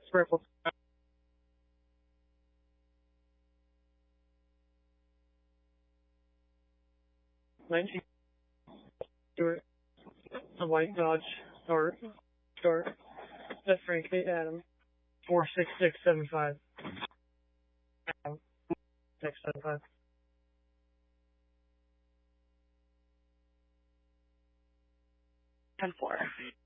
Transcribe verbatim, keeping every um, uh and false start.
Purple. nineteen. Stewart. A white Dodge. Or, Stewart. That's Frankie Adam. four six six seven five. six seven five. ten four.